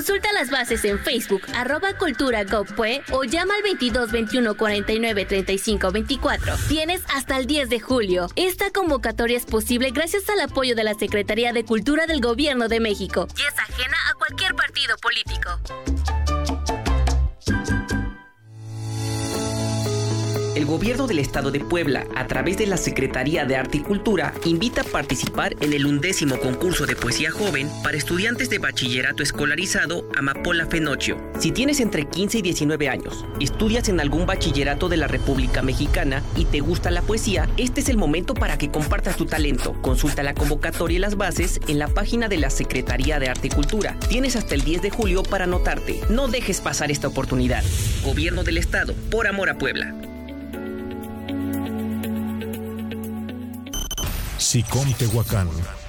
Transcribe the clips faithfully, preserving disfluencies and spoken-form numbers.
Consulta las bases en Facebook, arroba cultura gov.pue o llama al veintidós veintiuno cuarenta y nueve treinta y cinco veinticuatro. Tienes hasta el diez de julio. Esta convocatoria es posible gracias al apoyo de la Secretaría de Cultura del Gobierno de México y es ajena a cualquier partido político. El Gobierno del Estado de Puebla, a través de la Secretaría de Arte y Cultura, invita a participar en el undécimo concurso de poesía joven para estudiantes de bachillerato escolarizado Amapola Fenochio. Si tienes entre quince y diecinueve años, estudias en algún bachillerato de la República Mexicana y te gusta la poesía, este es el momento para que compartas tu talento. Consulta la convocatoria y las bases en la página de la Secretaría de Arte y Cultura. Tienes hasta el diez de julio para anotarte. No dejes pasar esta oportunidad. Gobierno del Estado, por amor a Puebla. SICOM Tehuacán.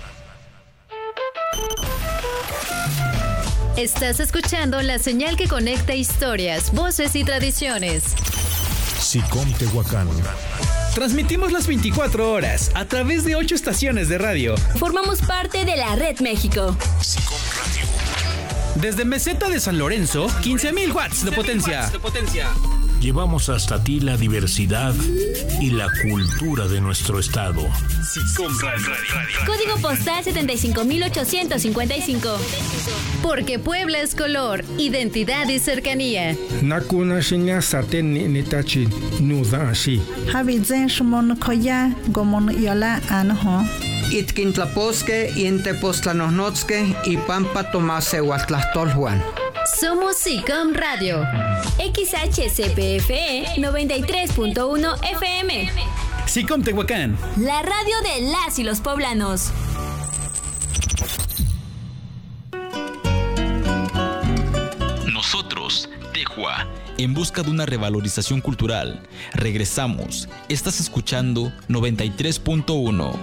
Estás escuchando la señal que conecta historias, voces y tradiciones. SICOM Tehuacán. Transmitimos las veinticuatro horas a través de ocho estaciones de radio. Formamos parte de la Red México. SICOM Radio. Desde Meseta de San Lorenzo, quince mil watts de potencia. Llevamos hasta ti la diversidad y la cultura de nuestro estado. SICOM Radio. Código postal setenta y cinco mil ochocientos cincuenta y cinco. Porque Puebla es color, identidad y cercanía. Nakuna shinya saten nitachi nuda ashi. Habizen shmon koya gomon yola anho. Itkintlaposque, Intepostlanosnotzque y Pampa Tomase Huatlastolhuan. Somos SICOM Radio. X H C P F E noventa y tres punto uno F M. SICOM Tehuacán. La radio de las y los poblanos. Nosotros, Tehua, en busca de una revalorización cultural. Regresamos. Estás escuchando noventa y tres punto uno.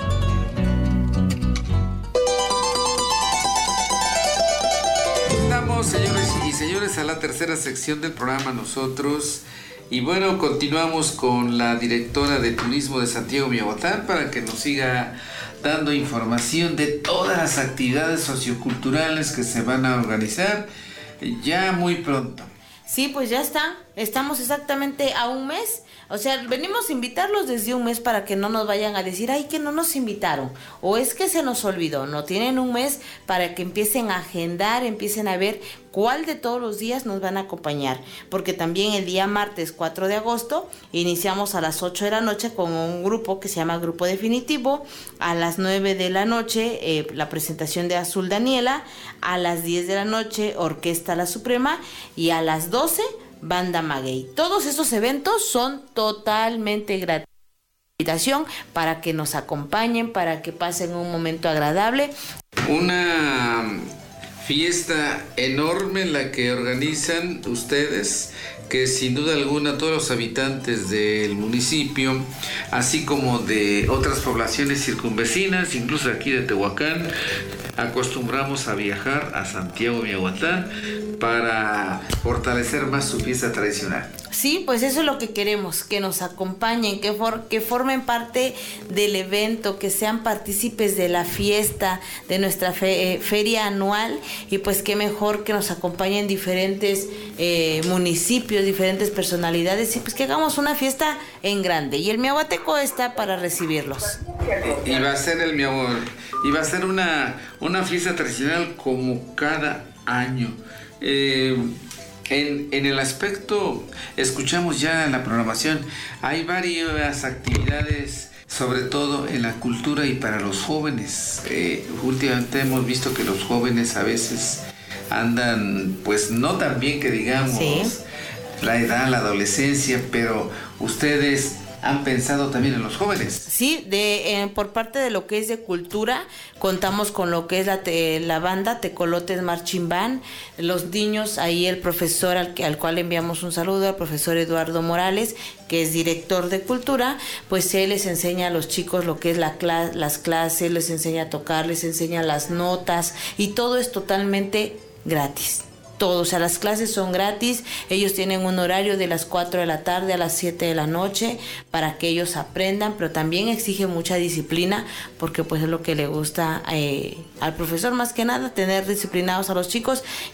Señores y señores, a la tercera sección del programa Nosotros. Y bueno, continuamos con la directora de Turismo de Santiago Miahuatlán para que nos siga dando información de todas las actividades socioculturales que se van a organizar ya muy pronto. Sí, pues ya está. Estamos exactamente a un mes. O sea, venimos a invitarlos desde un mes para que no nos vayan a decir, ay, que no nos invitaron, o es que se nos olvidó. No, tienen un mes para que empiecen a agendar, empiecen a ver cuál de todos los días nos van a acompañar, porque también el día martes cuatro de agosto iniciamos a las ocho de la noche con un grupo que se llama Grupo Definitivo, a las nueve de la noche eh, la presentación de Azul Daniela, a las diez de la noche Orquesta La Suprema y a las doce Banda Maguey. Todos estos eventos son totalmente gratis. Invitación para que nos acompañen, para que pasen un momento agradable. Una fiesta enorme la que organizan ustedes, que sin duda alguna todos los habitantes del municipio, así como de otras poblaciones circunvecinas, incluso aquí de Tehuacán, acostumbramos a viajar a Santiago Miahuatlán para fortalecer más su fiesta tradicional. Sí, pues eso es lo que queremos, que nos acompañen, que, for, que formen parte del evento, que sean partícipes de la fiesta, de nuestra fe, eh, feria anual, y pues qué mejor que nos acompañen diferentes eh, municipios, diferentes personalidades, y pues que hagamos una fiesta en grande, y el Miahuateco está para recibirlos. Y va a ser el Miahuateco, y va a ser una, una fiesta tradicional como cada año. Eh, En, en el aspecto, escuchamos ya en la programación, hay varias actividades, sobre todo en la cultura y para los jóvenes. Eh, últimamente hemos visto que los jóvenes a veces andan, pues no tan bien que digamos, ¿sí? La edad, la adolescencia, pero ustedes han pensado también en los jóvenes. Sí, de eh, por parte de lo que es de cultura, contamos con lo que es la, te, la banda Tecolotes Marching Band, los niños, ahí el profesor al, al cual enviamos un saludo, al profesor Eduardo Morales, que es director de cultura, pues él les enseña a los chicos lo que es la cla- las clases, les enseña a tocar, les enseña las notas, y todo es totalmente gratis. Todo, o sea, las clases son gratis, ellos tienen un horario de las cuatro de la tarde a las siete de la noche para que ellos aprendan, pero también exige mucha disciplina, porque pues es lo que le gusta eh, al profesor más que nada, tener disciplinados a los chicos,